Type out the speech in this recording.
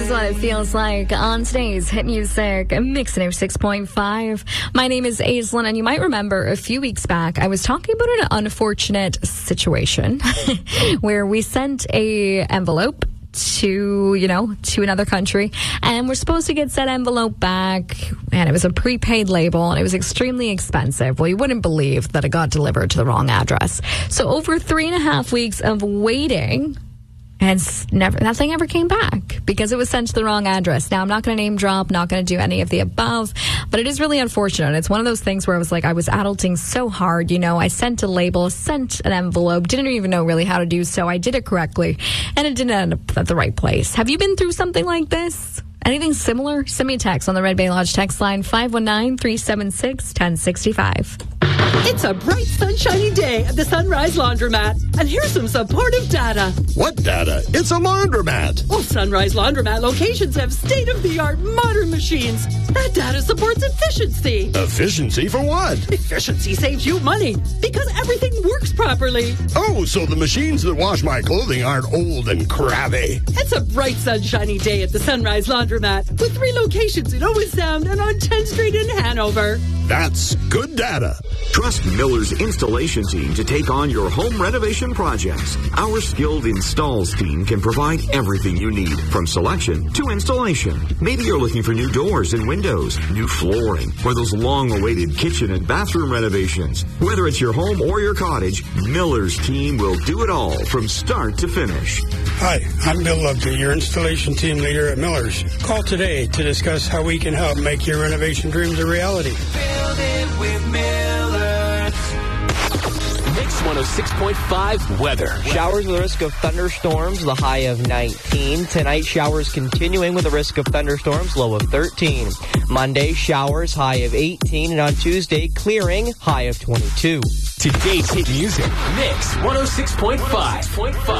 is what it feels like on today's Hit Music Mix 6.5. My name is Aislinn, and you might remember a few weeks back I was talking about an unfortunate situation where we sent a envelope to another country, and we're supposed to get said envelope back, and it was a prepaid label, and it was extremely expensive. Well, you wouldn't believe that it got delivered to the wrong address. So over 3.5 weeks of waiting, and nothing ever came back because it was sent to the wrong address. Now, I'm not going to name drop, not going to do any of the above, but it is really unfortunate. It's one of those things where I was adulting so hard. I sent a label, sent an envelope, didn't even know really how to do so. I did it correctly, and it didn't end up at the right place. Have you been through something like this? Anything similar? Send me a text on the Red Bay Lodge text line 519-376-1065. It's a bright, sunshiny day at the Sunrise Laundromat. And here's some supportive data. What data? It's a laundromat. Well, Sunrise Laundromat locations have state-of-the-art modern machines. That data supports efficiency. Efficiency for what? Efficiency saves you money because everything works properly. Oh, so the machines that wash my clothing aren't old and crabby. It's a bright, sunshiny day at the Sunrise Laundromat with 3 locations in Owen Sound and on 10th Street in Hanover. That's good data. Trust Miller's installation team to take on your home renovation projects. Our skilled installs team can provide everything you need, from selection to installation. Maybe you're looking for new doors and windows, new flooring, or those long-awaited kitchen and bathroom renovations. Whether it's your home or your cottage, Miller's team will do it all from start to finish. Hi, I'm Bill Lovejoy, your installation team leader at Miller's. Call today to discuss how we can help make your renovation dreams a reality. Build it with Miller's. Mix 106.5 weather. Showers with a risk of thunderstorms, the high of 19. Tonight, showers continuing with a risk of thunderstorms, low of 13. Monday, showers, high of 18. And on Tuesday, clearing, high of 22. Today's hit music, Mix 106.5.